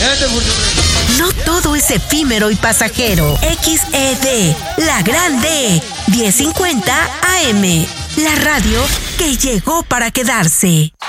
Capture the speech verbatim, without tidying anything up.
No todo es efímero y pasajero. X E D, la gran D, diez cincuenta A M. La radio que llegó para quedarse.